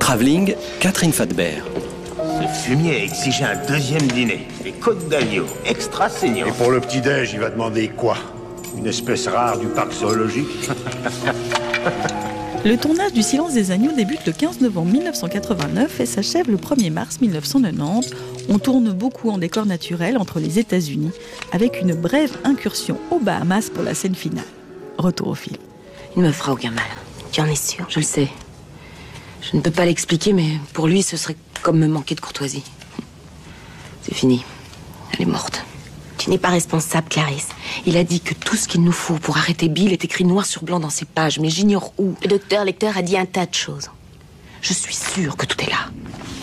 Travelling, Catherine Fadbert. Ce fumier a exigé un deuxième dîner. Des côtes d'agneau, extra saignantes. Et pour le petit-déj, il va demander quoi? Une espèce rare du parc zoologique? Le tournage du Silence des agneaux débute le 15 novembre 1989 et s'achève le 1er mars 1990. On tourne beaucoup en décor naturel entre les États-Unis, avec une brève incursion aux Bahamas pour la scène finale. Retour au film. Il ne me fera aucun mal. Tu en es sûr? Je le sais. Je ne peux pas l'expliquer, mais pour lui, ce serait comme me manquer de courtoisie. C'est fini. Elle est morte. Tu n'es pas responsable, Clarisse. Il a dit que tout ce qu'il nous faut pour arrêter Bill est écrit noir sur blanc dans ses pages, mais j'ignore où. Le docteur Lecter a dit un tas de choses. Je suis sûre que tout est là.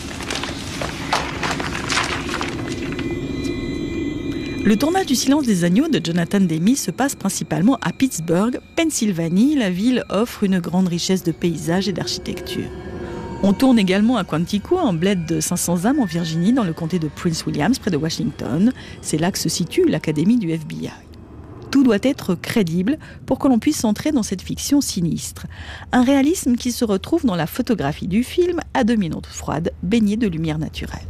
Le tournage du Silence des agneaux de Jonathan Demme se passe principalement à Pittsburgh, Pennsylvanie. La ville offre une grande richesse de paysages et d'architecture. On tourne également à Quantico, un bled de 500 âmes en Virginie, dans le comté de Prince William, près de Washington. C'est là que se situe l'académie du FBI. Tout doit être crédible pour que l'on puisse entrer dans cette fiction sinistre. Un réalisme qui se retrouve dans la photographie du film, à demi-note froide, baignée de lumière naturelle.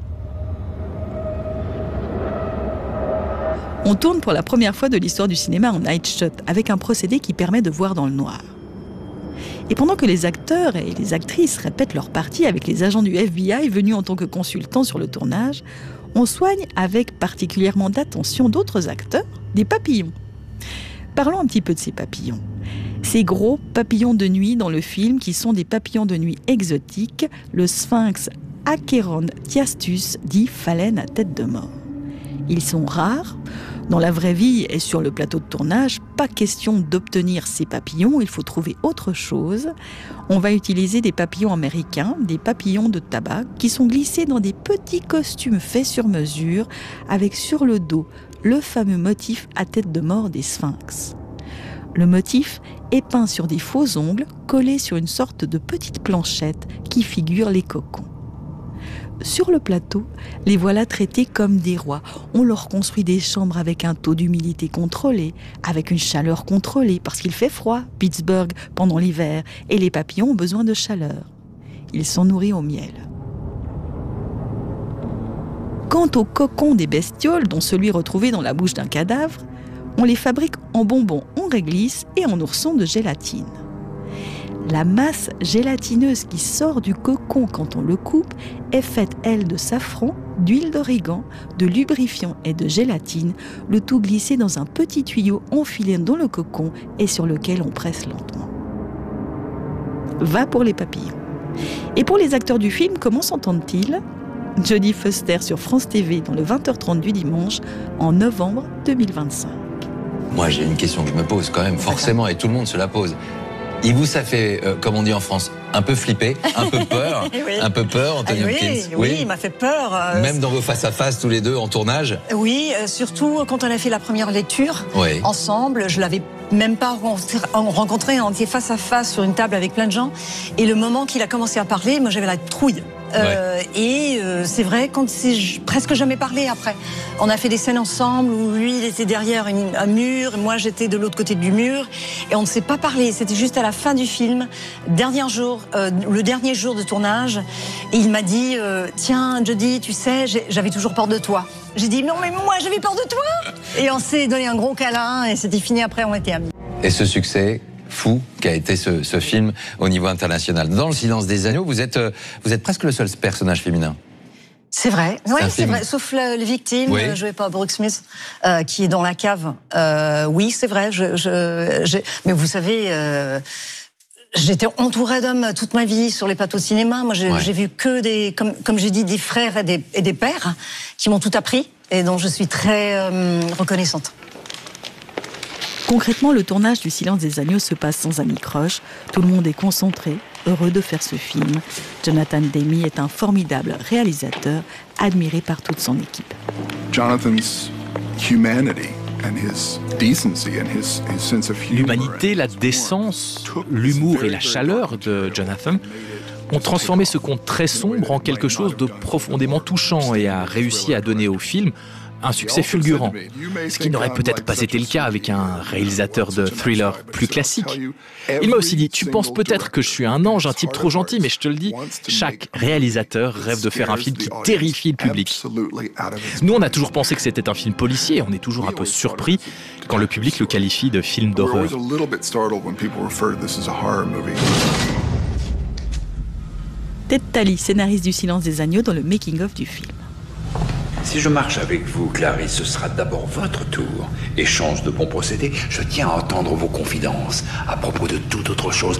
On tourne pour la première fois de l'histoire du cinéma en night shot, avec un procédé qui permet de voir dans le noir. Et pendant que les acteurs et les actrices répètent leur partie avec les agents du FBI venus en tant que consultants sur le tournage, on soigne avec particulièrement d'attention d'autres acteurs des papillons. Parlons un petit peu de ces papillons. Ces gros papillons de nuit dans le film qui sont des papillons de nuit exotiques, le sphinx Acheron-Thiastus, dit phalène à tête de mort. Ils sont rares. Dans la vraie vie et sur le plateau de tournage, pas question d'obtenir ces papillons, il faut trouver autre chose. On va utiliser des papillons américains, des papillons de tabac, qui sont glissés dans des petits costumes faits sur mesure, avec sur le dos le fameux motif à tête de mort des sphinx. Le motif est peint sur des faux ongles collés sur une sorte de petite planchette qui figure les cocons. Sur le plateau, les voilà traités comme des rois. On leur construit des chambres avec un taux d'humidité contrôlé, avec une chaleur contrôlée, parce qu'il fait froid, Pittsburgh, pendant l'hiver, et les papillons ont besoin de chaleur. Ils sont nourris au miel. Quant aux cocons des bestioles, dont celui retrouvé dans la bouche d'un cadavre, on les fabrique en bonbons en réglisse et en oursons de gélatine. La masse gélatineuse qui sort du cocon quand on le coupe est faite, elle, de safran, d'huile d'origan, de lubrifiant et de gélatine, le tout glissé dans un petit tuyau enfilé dans le cocon et sur lequel on presse lentement. Va pour les papillons. Et pour les acteurs du film, comment s'entendent-ils ? Jodie Foster sur France TV dans le 20h30 du dimanche en novembre 2025. Moi, j'ai une question que je me pose quand même, forcément, et tout le monde se la pose. Il vous, ça fait, comme on dit en France, un peu flipper, un peu peur, oui. Un peu peur, Anthony Hopkins. Oui, il m'a fait peur. Même dans vos face-à-face, tous les deux, en tournage. Oui, surtout quand on a fait la première lecture ensemble, je l'avais même pas rencontré, on était face à face sur une table avec plein de gens, et le moment qu'il a commencé à parler, moi j'avais la trouille. Et c'est vrai qu'on ne s'est presque jamais parlé après. On a fait des scènes ensemble où lui il était derrière un mur, et moi j'étais de l'autre côté du mur, et on ne s'est pas parlé. C'était juste à la fin du film, le dernier jour de tournage, et il m'a dit tiens Jodie, tu sais, j'avais toujours peur de toi. J'ai dit non mais moi j'avais peur de toi. Et on s'est donné un gros câlin et c'était fini, après on était amis. Et ce succès fou qu'a été ce film au niveau international. Dans Le Silence des agneaux, vous êtes presque le seul personnage féminin. C'est vrai, c'est vrai, sauf les victimes, jouées par Brooke Smith, qui est dans la cave. Oui, c'est vrai, mais vous savez, j'étais entourée d'hommes toute ma vie sur les plateaux de cinéma. Moi, j'ai vu que comme j'ai dit, des frères et des pères qui m'ont tout appris et dont je suis très reconnaissante. Concrètement, le tournage du Silence des agneaux se passe sans anicroche. Tout le monde est concentré, heureux de faire ce film. Jonathan Demme est un formidable réalisateur, admiré par toute son équipe. Jonathan's humanity and his decency and his sense of humor. L'humanité, la décence, l'humour et la chaleur de Jonathan ont transformé ce conte très sombre en quelque chose de profondément touchant et a réussi à donner au film un succès fulgurant, ce qui n'aurait peut-être pas été le cas avec un réalisateur de thriller plus classique. Il m'a aussi dit, tu penses peut-être que je suis un ange, un type trop gentil, mais je te le dis, chaque réalisateur rêve de faire un film qui terrifie le public. Nous, on a toujours pensé que c'était un film policier, on est toujours un peu surpris quand le public le qualifie de film d'horreur. Ted Tally, scénariste du Silence des agneaux dans le making-of du film. Si je marche avec vous, Clarisse, ce sera d'abord votre tour. Échange de bons procédés, je tiens à entendre vos confidences à propos de toute autre chose